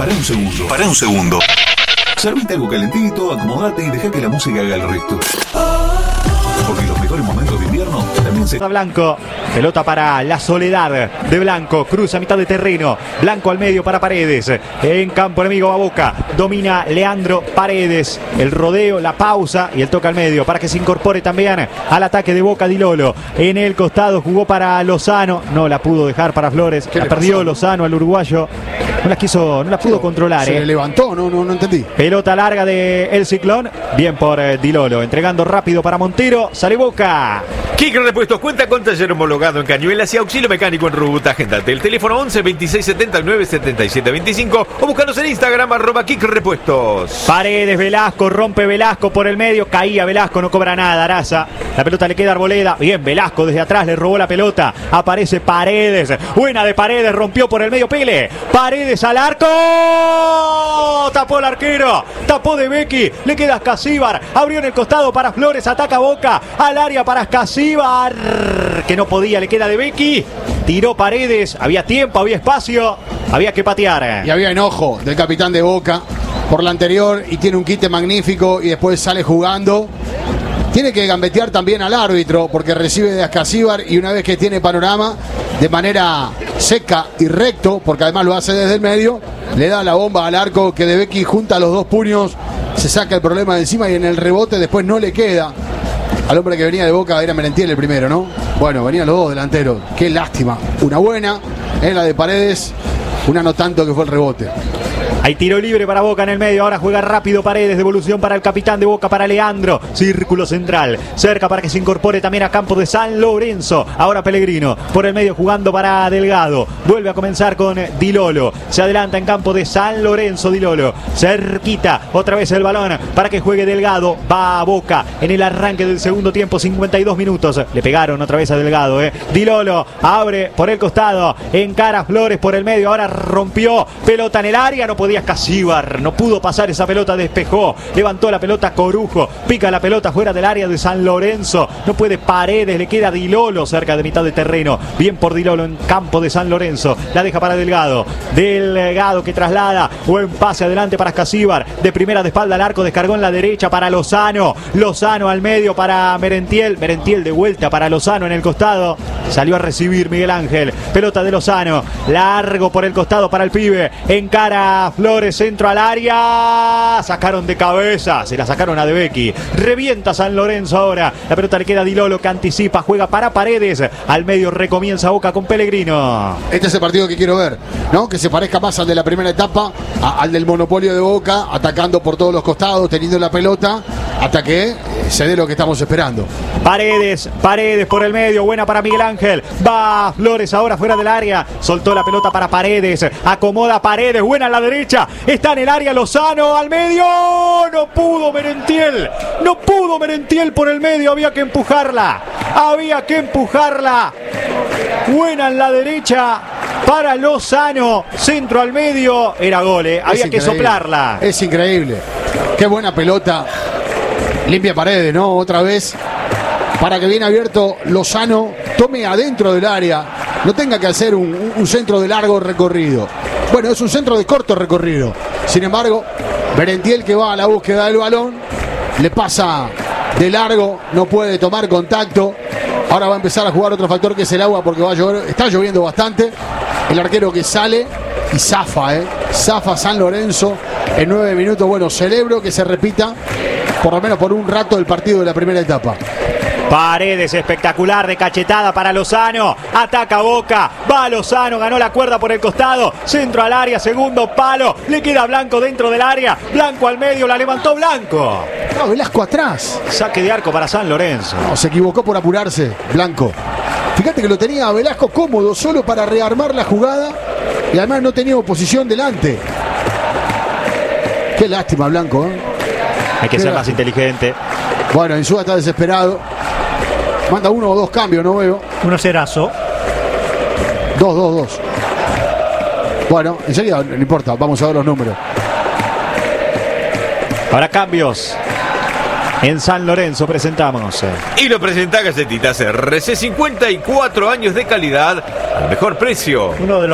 Para un segundo. Para un segundo. Servite algo calentito, acomodate y deja que la música haga el resto. Porque los mejores momentos de invierno también se... Blanco, pelota para la Soledad de Blanco, cruza a mitad de terreno, Blanco al medio para Paredes, en campo enemigo va Boca, domina Leandro Paredes, el rodeo, la pausa y el toque al medio para que se incorpore también al ataque de Boca Di Lolo, en el costado jugó para Lozano, no la pudo dejar para Flores, la perdió Lozano al uruguayo, no la pudo controlar. Se le levantó, no entendí. Pelota larga de El Ciclón, bien por Di Lolo, entregando rápido para Montero, sale Boca. Kick Repuestos cuenta con taller homologado en Cañuelas y auxilio mecánico en Rubut. Agéndate el teléfono 11 26 79 77 25 o búscanos en Instagram @Kick Repuestos. Paredes, Velasco, rompe Velasco por el medio, caía Velasco, no cobra nada Araza. La pelota le queda a Arboleda, bien Velasco desde atrás le robó la pelota, aparece Paredes, buena de Paredes, rompió por el medio Pele, Paredes al arco, tapó el arquero, tapó de Becky, le queda Escasíbar, abrió en el costado para Flores, ataca Boca, al área para Escasíbar, que no podía, le queda de Becky, tiró Paredes, había tiempo, había espacio, había que patear. Y había enojo del capitán de Boca por la anterior y tiene un quite magnífico y después sale jugando. Tiene que gambetear también al árbitro porque recibe de Escasíbar y una vez que tiene panorama, de manera seca y recto, porque además lo hace desde el medio, le da la bomba al arco que de Becky junta los dos puños, se saca el problema de encima y en el rebote después no le queda. Al hombre que venía de Boca era Merentiel el primero, ¿no? Bueno, venían los dos delanteros. Qué lástima. Una buena, es la de Paredes, una no tanto que fue el rebote. Hay tiro libre para Boca en el medio, ahora juega rápido Paredes, devolución para el capitán de Boca, para Leandro, círculo central, cerca para que se incorpore también a campo de San Lorenzo, ahora Pellegrino, por el medio jugando para Delgado, vuelve a comenzar con Di Lolo, se adelanta en campo de San Lorenzo Di Lolo, cerquita, otra vez el balón para que juegue Delgado, va a Boca en el arranque del segundo tiempo, 52 minutos, le pegaron otra vez a Delgado, Di Lolo abre por el costado, encara Flores por el medio, ahora rompió, pelota en el área, no podía Escasíbar, no pudo pasar esa pelota, despejó, levantó la pelota Corujo, pica la pelota fuera del área de San Lorenzo, no puede Paredes, le queda Di Lolo cerca de mitad de terreno, bien por Di Lolo en campo de San Lorenzo, la deja para Delgado, Delgado que traslada, buen pase adelante para Escasíbar, de primera de espalda al arco, descargó en la derecha para Lozano, Lozano al medio para Merentiel, Merentiel de vuelta para Lozano en el costado, salió a recibir Miguel Ángel, pelota de Lozano, largo por el costado para el pibe, encara Flores, centro al área, sacaron de cabeza, se la sacaron a De Becky, revienta San Lorenzo ahora, la pelota le queda a Di Lolo que anticipa, juega para Paredes, al medio recomienza Boca con Pellegrino. Este es el partido que quiero ver, ¿no? Que se parezca más al de la primera etapa, al del monopolio de Boca, atacando por todos los costados, teniendo la pelota, hasta que se dé lo que estamos esperando. Paredes por el medio, buena para Miguel Ángel, va Flores ahora fuera del área, soltó la pelota para Paredes, acomoda Paredes, buena a la derecha, está en el área Lozano al medio, no pudo Merentiel por el medio, había que empujarla, buena en la derecha para Lozano, centro al medio, era gol, había que soplarla. Es increíble, qué buena pelota, limpia Paredes, ¿no? Otra vez, para que bien abierto Lozano tome adentro del área, no tenga que hacer un centro de largo recorrido. Bueno, es un centro de corto recorrido. Sin embargo, Merentiel que va a la búsqueda del balón, le pasa de largo, no puede tomar contacto. Ahora va a empezar a jugar otro factor que es el agua porque va a llover, está lloviendo bastante. El arquero que sale y zafa San Lorenzo en 9 minutos. Bueno, celebro que se repita por lo menos por un rato el partido de la primera etapa. Paredes espectacular de cachetada para Lozano, ataca Boca, va Lozano, ganó la cuerda por el costado, centro al área, segundo palo, le queda Blanco dentro del área, Blanco al medio, la levantó Blanco. No, Velasco atrás. Saque de arco para San Lorenzo. No, se equivocó por apurarse, Blanco. Fíjate que lo tenía a Velasco cómodo, solo para rearmar la jugada y además no tenía oposición delante. Qué lástima, Blanco, ¿eh? Hay que ser más inteligente. Bueno, Insúa está desesperado. Manda 1 o 2 cambios, no veo. 1-0. 2. Bueno, en serio, no importa, vamos a ver los números. Habrá cambios. En San Lorenzo presentamos. Y lo presenta Galletitas RC, 54 años de calidad al mejor precio. Uno de los